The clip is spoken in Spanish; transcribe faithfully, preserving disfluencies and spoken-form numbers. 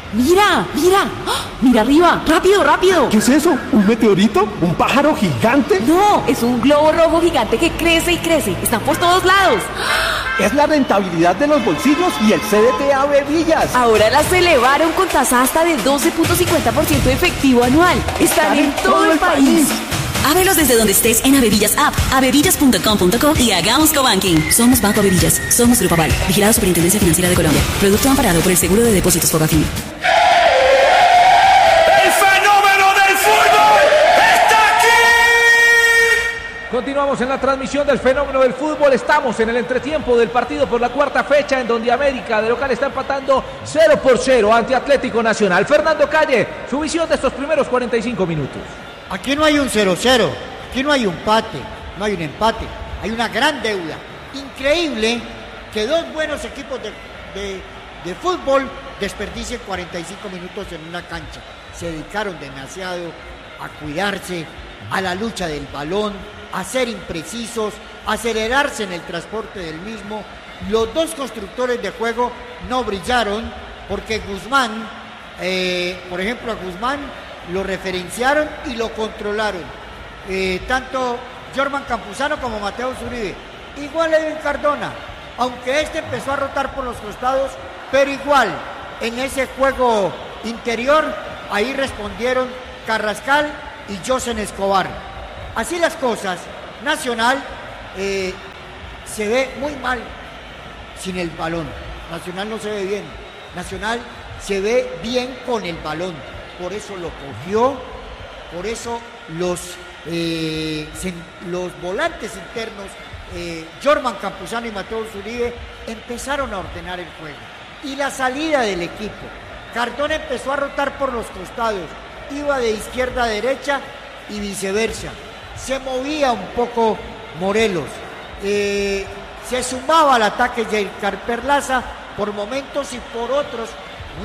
Mira, mira, ¡ah! Mira arriba, rápido, rápido. ¿Qué es eso? ¿Un meteorito? ¿Un pájaro gigante? No, es un globo rojo gigante que crece y crece. Están por todos lados. Es la rentabilidad de los bolsillos y el C D T Ave Villas. Ahora las elevaron con tasa hasta de doce punto cincuenta por ciento efectivo anual. Están en todo el país. Ábrelos desde donde estés en Avevillas App, avevillas punto com punto co y hagamos cobanking. Somos Banco Avevillas, somos Grupo Aval, vigilado Superintendencia Financiera de Colombia. Producto amparado por el Seguro de Depósitos Fogafín. ¡El fenómeno del fútbol está aquí! Continuamos en la transmisión del fenómeno del fútbol. Estamos en el entretiempo del partido por la cuarta fecha, en donde América de local está empatando cero por cero ante Atlético Nacional. Fernando Calle, su visión de estos primeros cuarenta y cinco minutos. Aquí no hay un cero cero, aquí no hay un empate, no hay un empate, hay una gran deuda. Increíble que dos buenos equipos de, de, de fútbol desperdicien cuarenta y cinco minutos en una cancha. Se dedicaron demasiado a cuidarse, a la lucha del balón, a ser imprecisos, a acelerarse en el transporte del mismo. Los dos constructores de juego no brillaron porque Guzmán, eh, por ejemplo a Guzmán, lo referenciaron y lo controlaron. Eh, tanto Jorman Campuzano como Mateo Zuribe. Igual Edwin Cardona, aunque este empezó a rotar por los costados, pero igual en ese juego interior, ahí respondieron Carrascal y Josen Escobar. Así las cosas, Nacional eh, se ve muy mal sin el balón. Nacional no se ve bien. Nacional se ve bien con el balón. Por eso lo cogió, por eso los, eh, se, los volantes internos, eh, Jorman Campuzano y Mateo Zuribe, empezaron a ordenar el juego. Y la salida del equipo. Cardona empezó a rotar por los costados, iba de izquierda a derecha y viceversa. Se movía un poco Morelos. Eh, se sumaba al ataque Jair Perlaza por momentos y por otros